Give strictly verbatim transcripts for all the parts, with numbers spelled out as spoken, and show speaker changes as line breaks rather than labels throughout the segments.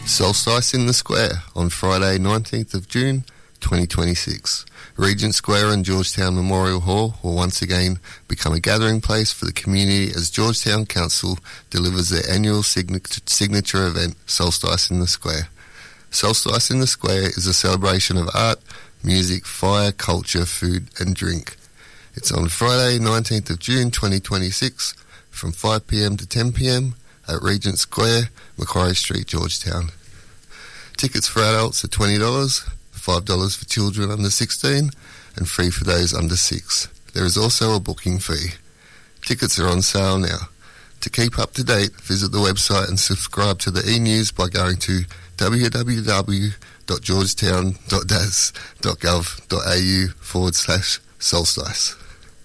Solstice in the Square on Friday nineteenth of June twenty twenty-six. Regent Square and Georgetown Memorial Hall will once again become a gathering place for the community as Georgetown Council delivers their annual signature, signature event, Solstice in the Square. Solstice in the Square is a celebration of art, music, fire, culture, food and drink. It's on Friday nineteenth of June twenty twenty-six from five p m to ten p m at Regent Square, Macquarie Street, Georgetown. Tickets for adults are twenty dollars, five dollars for children under sixteen, and free for those under six. There is also a booking fee. Tickets are on sale now. To keep up to date, visit the website and subscribe to the e-news by going to w w w dot georgetown dot d a s dot gov dot a u forward slash solstice.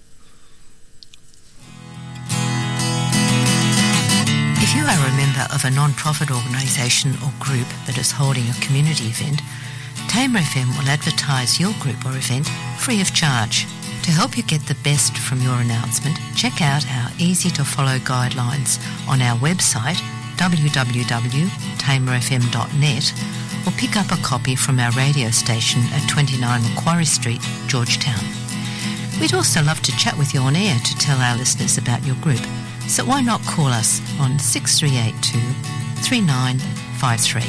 If you are a member of a non-profit organisation or group that is holding a community event, Tamer F M will advertise your group or event free of charge. To help you get the best from your announcement, check out our easy-to-follow guidelines on our website w w w dot tamer f m dot net or pick up a copy from our radio station at twenty-nine Macquarie Street, Georgetown. We'd also love to chat with you on air to tell our listeners about your group, so why not call us on six three eight two, three nine five three.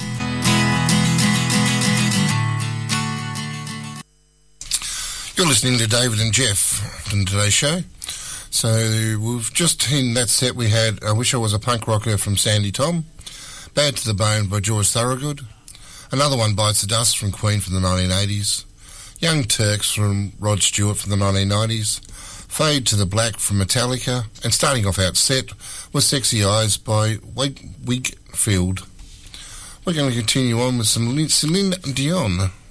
You're listening to David and Jeff in today's show. So we've just in that set we had I Wish I Was a Punk Rocker from Sandy Tom, Bad to the Bone by George Thorogood, another one, Bites the Dust from Queen from the nineteen eighties, Young Turks from Rod Stewart from the nineteen nineties, Fade to the Black from Metallica, and starting off our set was Sexy Eyes by Wigfield. We're going to continue on with some Celine Dion.